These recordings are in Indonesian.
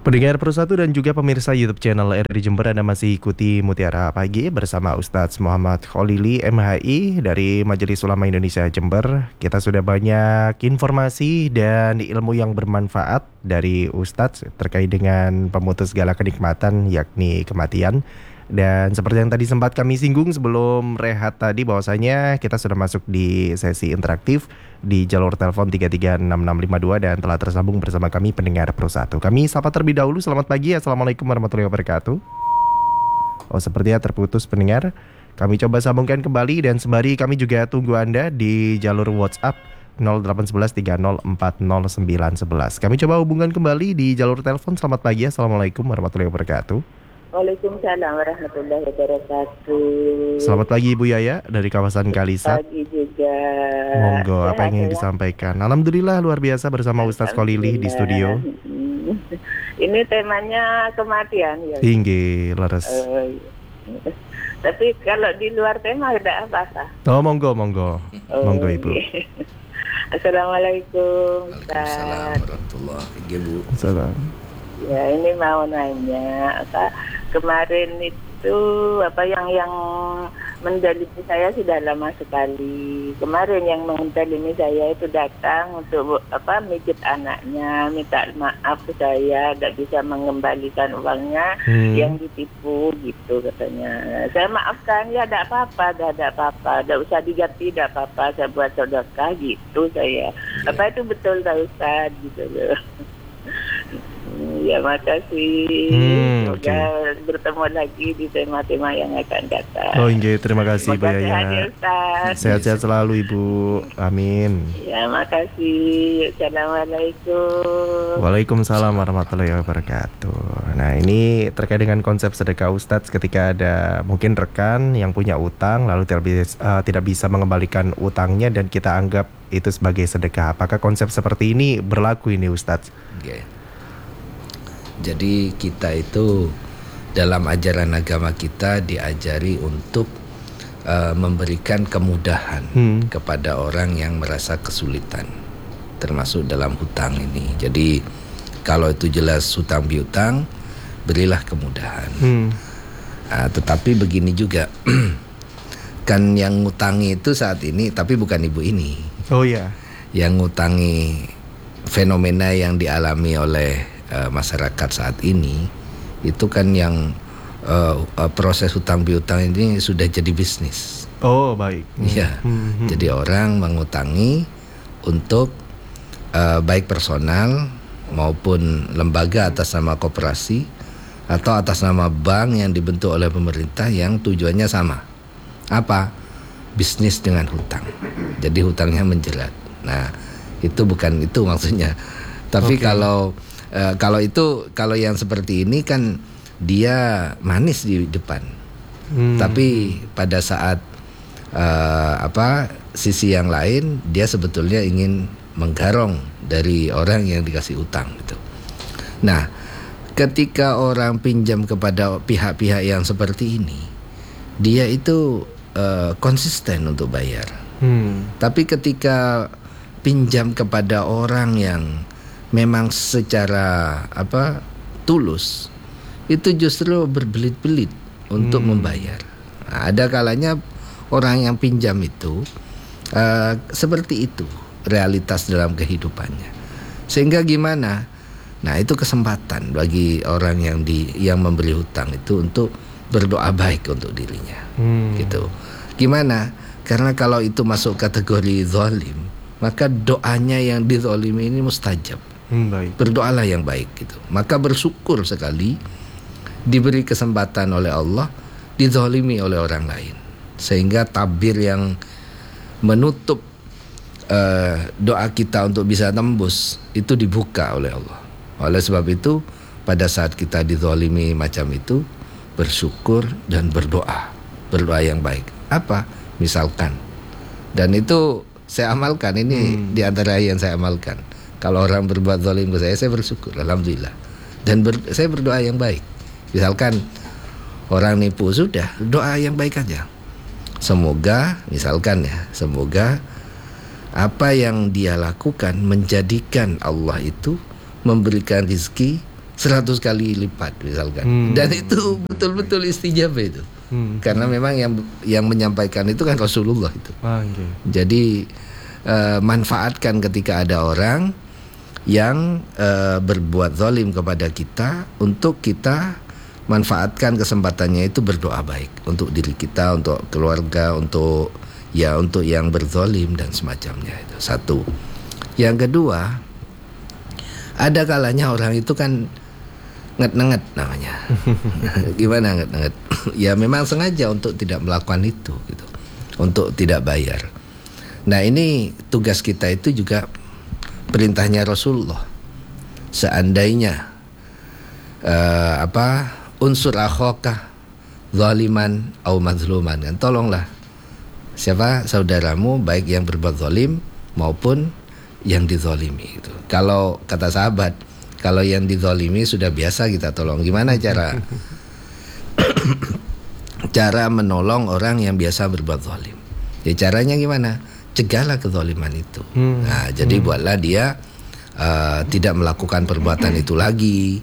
Pendengar Persatu dan juga pemirsa YouTube channel RRI Jember, Anda masih ikuti Mutiara Pagi bersama Ustadz Muhammad Kholili MHI dari Majelis Ulama Indonesia Jember. Kita sudah banyak informasi dan ilmu yang bermanfaat dari Ustadz terkait dengan pemutus segala kenikmatan yakni kematian. Dan seperti yang tadi sempat kami singgung sebelum rehat tadi, bahwasanya kita sudah masuk di sesi interaktif di jalur telepon 336652 dan telah tersambung bersama kami pendengar Persatu. Kami sapa terlebih dahulu, selamat pagi, Assalamualaikum warahmatullahi wabarakatuh. Oh, sepertinya terputus pendengar. Kami coba sambungkan kembali dan sembari kami juga tunggu Anda di jalur WhatsApp 0811 3040 911. Kami coba hubungan kembali di jalur telepon. Selamat pagi, Assalamualaikum warahmatullahi wabarakatuh. Waalaikumsalam warahmatullahi wabarakatuh. Selamat pagi Ibu Yaya dari kawasan Kalisat. Pagi juga. Monggo, apa yang ingin disampaikan? Alhamdulillah luar biasa bersama Ustadz Kholili di studio. Ini temanya kematian ya. Tinggi, leres. Tapi kalau di luar tema ada apa? Oh, monggo. Monggo Ibu. Assalamualaikum. Waalaikumsalam warahmatullahi wabarakatuh. Salam. Ya, ini mau nanya kemarin itu yang mendalimi saya sudah lama sekali. Kemarin yang mendalimi saya itu datang untuk mijit anaknya, minta maaf ke saya, tidak bisa mengembalikan uangnya yang ditipu gitu katanya. Saya maafkan, ya tidak apa-apa, tidak usah diganti, tidak apa-apa, saya buat sedekah gitu saya. Apa itu betul tak Ustaz gitu loh. Ya, makasih. Semoga bertemu lagi di tema-tema yang akan datang. Oh, inggih, terima kasih Ibu Yaya. Sehat-sehat selalu Ibu. Amin. Ya, makasih. Assalamualaikum. Waalaikumsalam warahmatullahi wabarakatuh. Nah, ini terkait dengan konsep sedekah Ustadz, ketika ada mungkin rekan yang punya utang lalu tidak bisa mengembalikan utangnya dan kita anggap itu sebagai sedekah. Apakah konsep seperti ini berlaku ini Ustadz? Okay. Jadi kita itu dalam ajaran agama kita diajari untuk memberikan kemudahan kepada orang yang merasa kesulitan, termasuk dalam hutang ini. Jadi kalau itu jelas hutang piutang, berilah kemudahan. Tetapi begini juga, kan yang ngutangi itu saat ini, tapi bukan ibu ini. Oh ya. Yang ngutangi fenomena yang dialami oleh masyarakat saat ini itu kan yang proses hutang piutang ini sudah jadi bisnis. Oh, baik. Iya. Jadi orang mengutangi untuk baik personal maupun lembaga atas nama koperasi atau atas nama bank yang dibentuk oleh pemerintah yang tujuannya sama. Apa? Bisnis dengan hutang. Jadi hutangnya menjerat. Nah, itu bukan itu maksudnya. Tapi kalau yang seperti ini kan dia manis di depan, tapi pada saat sisi yang lain dia sebetulnya ingin menggarong dari orang yang dikasih utang gitu. Nah, ketika orang pinjam kepada pihak-pihak yang seperti ini, dia itu konsisten untuk bayar. Tapi ketika pinjam kepada orang yang memang secara tulus, itu justru berbelit-belit untuk membayar. Nah, ada kalanya orang yang pinjam itu seperti itu realitas dalam kehidupannya. Sehingga gimana? Nah, itu kesempatan bagi orang yang memberi hutang itu untuk berdoa baik untuk dirinya. Gitu. Gimana? Karena kalau itu masuk kategori zalim, maka doanya yang dizalimi ini mustajab. Baik. Berdoalah yang baik gitu. Maka bersyukur sekali diberi kesempatan oleh Allah dizalimi oleh orang lain, sehingga tabir yang menutup doa kita untuk bisa tembus itu dibuka oleh Allah. Oleh sebab itu pada saat kita dizalimi macam itu, bersyukur dan berdoa yang baik. Apa? Misalkan, dan itu saya amalkan, ini di antara yang saya amalkan. Kalau orang berbuat zalim ke saya bersyukur, alhamdulillah. Dan saya berdoa yang baik. Misalkan orang nipu, sudah doa yang baik aja. Semoga, misalkan ya, semoga apa yang dia lakukan menjadikan Allah itu memberikan rezeki 100 kali lipat misalkan. Dan itu betul-betul istijabah itu. Karena memang yang menyampaikan itu kan Rasulullah itu. Okay. Jadi manfaatkan ketika ada orang yang berbuat zalim kepada kita, untuk kita manfaatkan kesempatannya itu berdoa baik untuk diri kita, untuk keluarga, untuk yang berzalim dan semacamnya. Itu satu. Yang kedua, ada kalanya orang itu kan nget-nget namanya. Gimana nget-nget? Ya memang sengaja untuk tidak melakukan itu gitu, untuk tidak bayar. Nah ini tugas kita itu juga perintahnya Rasulullah. Seandainya unsur akhaka zaliman au mazluman, kan tolonglah siapa saudaramu, baik yang berbuat zalim maupun yang dizalimi gitu. Kalau kata sahabat, kalau yang dizalimi sudah biasa kita tolong. Gimana cara menolong orang yang biasa berbuat zalim? Ya caranya gimana? Cegahlah kezaliman itu. Nah, jadi buatlah dia tidak melakukan perbuatan itu lagi.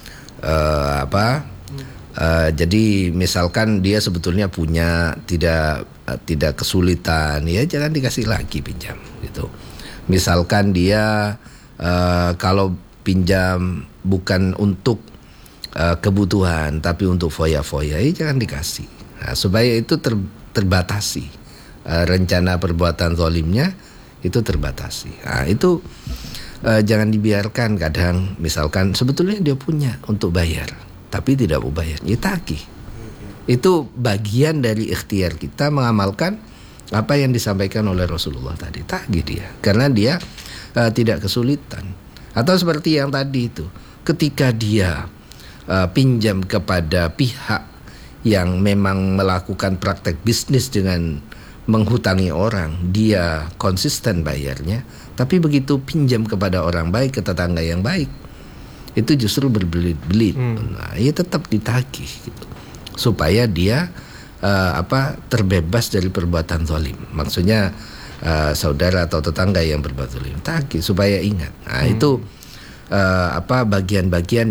Jadi misalkan dia sebetulnya punya, tidak kesulitan, ya jangan dikasih lagi pinjam gitu. Misalkan dia kalau pinjam bukan untuk kebutuhan tapi untuk foya-foya, ya jangan dikasih. Nah, supaya itu terbatasi, rencana perbuatan zalimnya itu terbatasi. Nah, itu jangan dibiarkan. Kadang misalkan sebetulnya dia punya untuk bayar tapi tidak mau bayar, ya tagih. Itu bagian dari ikhtiar kita mengamalkan apa yang disampaikan oleh Rasulullah tadi. Tagih dia, karena dia tidak kesulitan. Atau seperti yang tadi itu, ketika dia pinjam kepada pihak yang memang melakukan praktek bisnis dengan menghutangi orang, dia konsisten bayarnya, tapi begitu pinjam kepada orang baik, ke tetangga yang baik, itu justru berbelit-belit. Nah, ya tetap ditagih gitu, supaya dia terbebas dari perbuatan zalim. Maksudnya saudara atau tetangga yang berbuat zalim, tagih supaya ingat. Nah, itu bagian-bagian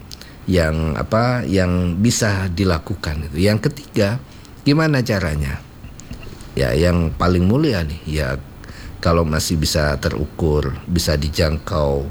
yang bisa dilakukan itu. Yang ketiga, gimana caranya? Ya yang paling mulia nih, ya kalau masih bisa terukur, bisa dijangkau,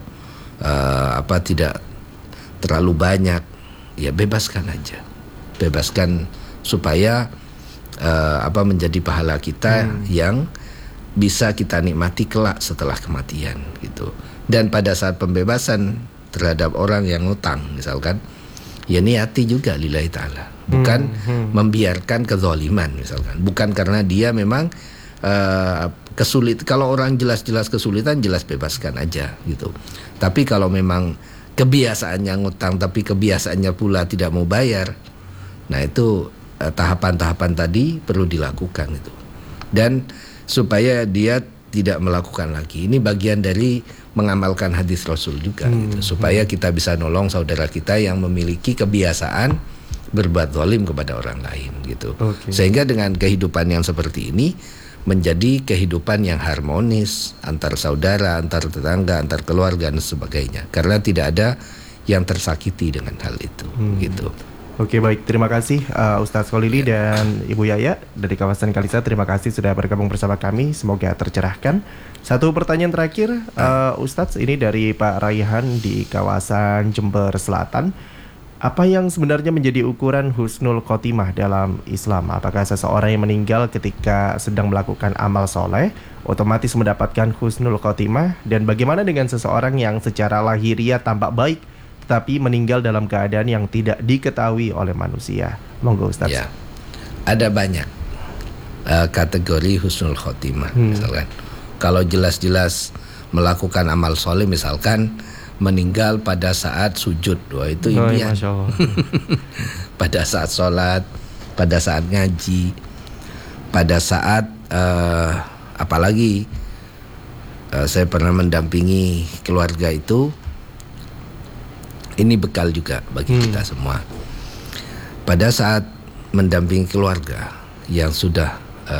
tidak terlalu banyak, ya bebaskan aja. Bebaskan supaya menjadi pahala kita yang bisa kita nikmati kelak setelah kematian gitu. Dan pada saat pembebasan terhadap orang yang ngutang misalkan, ya niati juga lillahi ta'ala, bukan membiarkan kezaliman misalkan, bukan karena dia memang kesulitan. Kalau orang jelas-jelas kesulitan, jelas bebaskan aja gitu. Tapi kalau memang kebiasaannya ngutang tapi kebiasaannya pula tidak mau bayar, nah itu tahapan-tahapan tadi perlu dilakukan itu, dan supaya dia tidak melakukan lagi. Ini bagian dari mengamalkan hadis Rasul juga gitu, supaya kita bisa nolong saudara kita yang memiliki kebiasaan berbuat zalim kepada orang lain gitu. Sehingga dengan kehidupan yang seperti ini menjadi kehidupan yang harmonis antar saudara, antar tetangga, antar keluarga dan sebagainya, karena tidak ada yang tersakiti dengan hal itu gitu. Oke, baik, terima kasih Ustadz Kholili dan Ibu Yaya dari kawasan Kalisa. Terima kasih sudah bergabung bersama kami, semoga tercerahkan. Satu pertanyaan terakhir, Ustadz, ini dari Pak Raihan di kawasan Jember Selatan. Apa yang sebenarnya menjadi ukuran husnul khotimah dalam Islam? Apakah seseorang yang meninggal ketika sedang melakukan amal soleh otomatis mendapatkan husnul khotimah? Dan bagaimana dengan seseorang yang secara lahiriah tampak baik tetapi meninggal dalam keadaan yang tidak diketahui oleh manusia? Monggo Ustaz. Ya, ada banyak kategori husnul khotimah. Misalkan kalau jelas-jelas melakukan amal soleh, misalkan meninggal pada saat sujud, wah itu impian. Pada saat sholat, pada saat ngaji, pada saat apalagi saya pernah mendampingi keluarga itu. Ini bekal juga bagi kita semua. Pada saat mendampingi keluarga yang sudah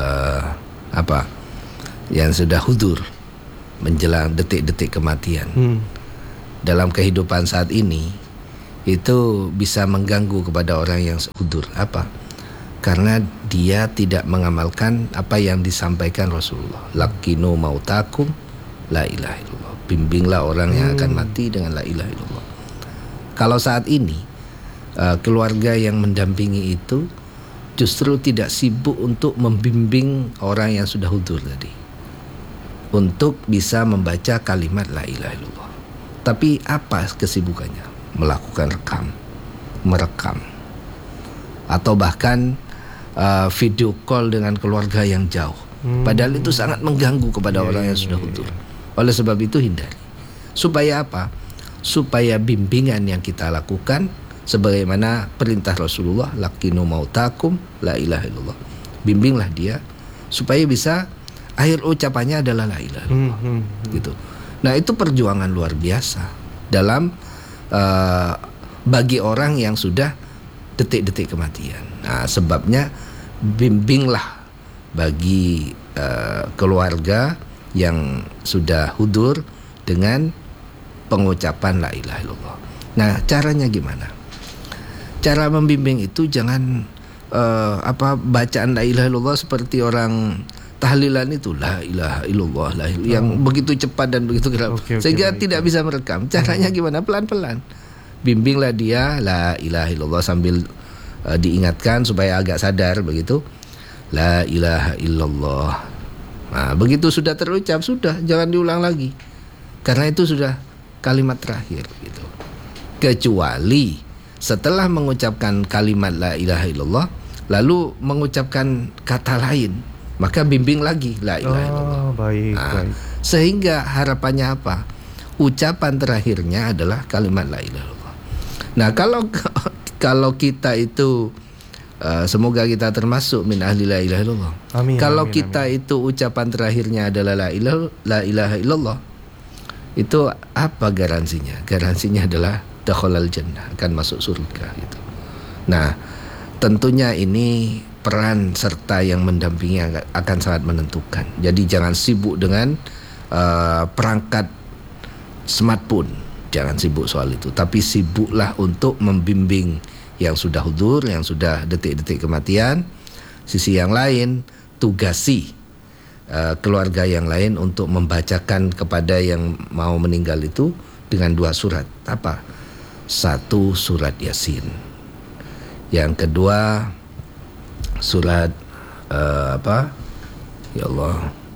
yang sudah hudur menjelang detik-detik kematian. Dalam kehidupan saat ini, itu bisa mengganggu kepada orang yang hudur. Apa? Karena dia tidak mengamalkan apa yang disampaikan Rasulullah. Lakinu mautakum la ilaha illallah. Bimbinglah orang yang akan mati dengan la ilaha illallah. Kalau saat ini keluarga yang mendampingi itu justru tidak sibuk untuk membimbing orang yang sudah hudur tadi untuk bisa membaca kalimat la ilaha illallah. Tapi apa kesibukannya? Melakukan merekam, atau bahkan video call dengan keluarga yang jauh. Padahal itu sangat mengganggu kepada orang yang sudah hudur. Oleh sebab itu hindari. Supaya apa? Supaya bimbingan yang kita lakukan sebagaimana perintah Rasulullah, lakinu mautakum la ilaha illallah. Bimbinglah dia supaya bisa akhir ucapannya adalah la ilaha illallah. Gitu. Nah, itu perjuangan luar biasa dalam bagi orang yang sudah detik-detik kematian. Nah, sebabnya bimbinglah bagi keluarga yang sudah hudur dengan pengucapan la ilaha illallah. Nah, caranya gimana? Cara membimbing itu jangan bacaan la ilaha illallah seperti orang tahlilan itu, la ilaha illallah, yang begitu cepat dan begitu keras, sehingga tidak bisa merekam. Caranya gimana? Pelan-pelan. Bimbinglah dia la ilaha illallah sambil diingatkan supaya agak sadar begitu. La ilaha illallah. Nah, begitu sudah terucap, sudah, jangan diulang lagi. Karena itu sudah kalimat terakhir gitu. Kecuali setelah mengucapkan kalimat la ilaha illallah lalu mengucapkan kata lain, maka bimbing lagi la ilaha illallah. Baik, nah, baik. Sehingga harapannya apa? Ucapan terakhirnya adalah kalimat la ilaha illallah. Nah, kalau kita itu semoga kita termasuk min ahli la ilaha illallah. Amin, kalau amin, kita amin. itu ucapan terakhirnya adalah la ilaha illallah, itu apa garansinya? Garansinya adalah dakhalal jannah, akan masuk surga gitu. Nah, tentunya ini peran serta yang mendampingi akan sangat menentukan. Jadi jangan sibuk dengan perangkat smartphone, jangan sibuk soal itu. Tapi sibuklah untuk membimbing yang sudah hudur, yang sudah detik-detik kematian. Sisi yang lain, tugasi keluarga yang lain untuk membacakan kepada yang mau meninggal itu dengan 2 surat. Apa? 1 surat Yasin. Yang kedua surat Ya Allah.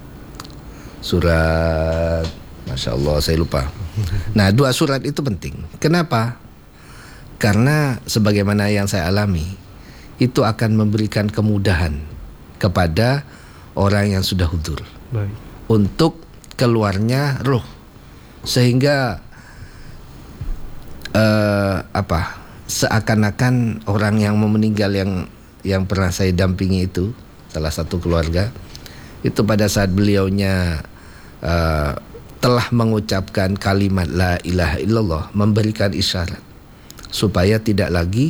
Surat, Masya Allah, saya lupa. Nah, 2 surat itu penting. Kenapa? Karena sebagaimana yang saya alami, itu akan memberikan kemudahan kepada orang yang sudah hudur. Baik. Untuk keluarnya ruh, sehingga seakan-akan orang yang mau meninggal yang pernah saya dampingi itu, salah satu keluarga itu, pada saat beliaunya telah mengucapkan kalimat la ilaha illallah, memberikan isyarat supaya tidak lagi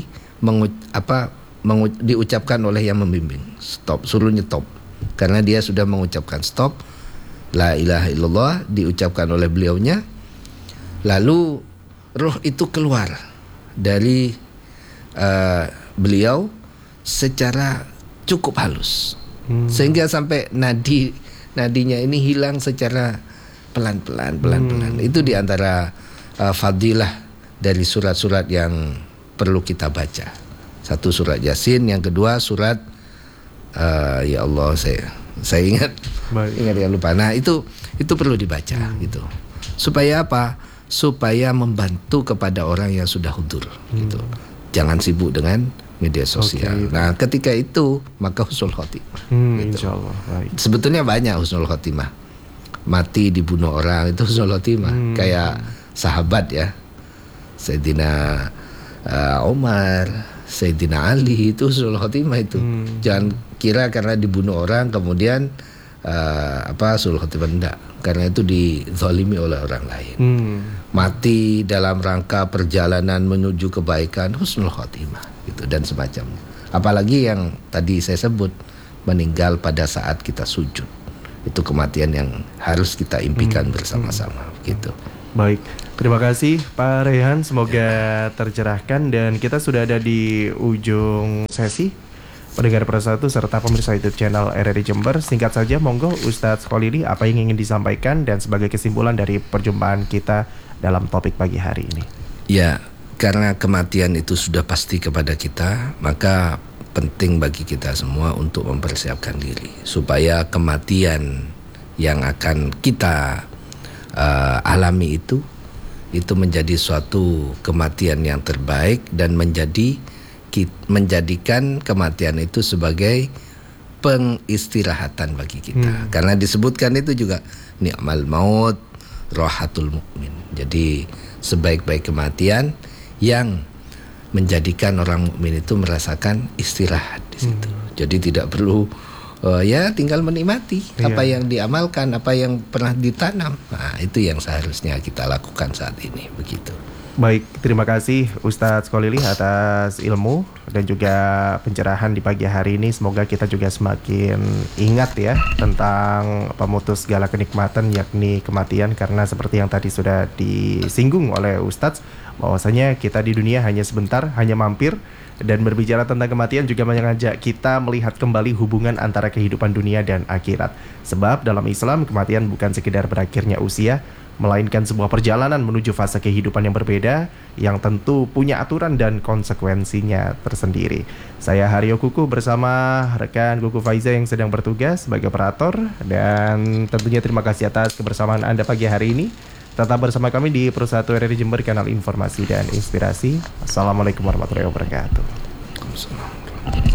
diucapkan oleh yang membimbing. Stop, suruh nyetop. Karena dia sudah mengucapkan stop, la ilaha illallah diucapkan oleh beliaunya. Lalu roh itu keluar dari beliau secara cukup halus, sehingga sampai nadinya ini hilang secara pelan-pelan. Itu diantara fadilah dari surat-surat yang perlu kita baca. 1 surat Yasin, yang kedua surat ya Allah, saya ingat yang lupa. Nah, itu perlu dibaca gitu. Supaya apa? Supaya membantu kepada orang yang sudah hudur gitu. Jangan sibuk dengan media sosial. Nah, ketika itu maka husnul khotimah gitu. Insyaallah. Baik. Sebetulnya banyak husnul khotimah. Mati dibunuh orang itu husnul khotimah. Kayak sahabat ya, Sayyidina Umar, Sayyidina Ali, itu husnul khotimah itu. Jangan kira karena dibunuh orang kemudian husnul khotimah, enggak. Karena itu dizalimi oleh orang lain. Mati dalam rangka perjalanan menuju kebaikan, husnul khotimah gitu, dan semacamnya. Apalagi yang tadi saya sebut, meninggal pada saat kita sujud. Itu kematian yang harus kita impikan bersama-sama gitu. Baik. Terima kasih Pak Rehan, semoga tercerahkan dan kita sudah ada di ujung sesi. Pendengar Persatu serta pemirsa YouTube channel RRI Jember, singkat saja monggo Ustadz Kholili apa yang ingin disampaikan dan sebagai kesimpulan dari perjumpaan kita dalam topik pagi hari ini. Ya, karena kematian itu sudah pasti kepada kita, maka penting bagi kita semua untuk mempersiapkan diri supaya kematian yang akan kita alami itu menjadi suatu kematian yang terbaik dan menjadikan kematian itu sebagai pengistirahatan bagi kita. Karena disebutkan itu juga ni'mal maut rohatul mukmin. Jadi sebaik-baik kematian yang menjadikan orang mukmin itu merasakan istirahat di situ. Jadi tidak perlu tinggal menikmati apa yang diamalkan, apa yang pernah ditanam. Nah, itu yang seharusnya kita lakukan saat ini, begitu. Baik, terima kasih Ustadz Kholili atas ilmu dan juga pencerahan di pagi hari ini. Semoga kita juga semakin ingat ya tentang pemutus segala kenikmatan yakni kematian, karena seperti yang tadi sudah disinggung oleh Ustadz bahwasanya kita di dunia hanya sebentar, hanya mampir. Dan berbicara tentang kematian juga mengajak kita melihat kembali hubungan antara kehidupan dunia dan akhirat. Sebab dalam Islam kematian bukan sekedar berakhirnya usia, melainkan sebuah perjalanan menuju fase kehidupan yang berbeda, yang tentu punya aturan dan konsekuensinya tersendiri. Saya Haryo Kuku bersama rekan Kuku Faiza yang sedang bertugas sebagai operator. Dan tentunya terima kasih atas kebersamaan Anda pagi hari ini. Tetap bersama kami di Persatu RRI Jember, kanal informasi dan inspirasi. Assalamualaikum warahmatullahi wabarakatuh.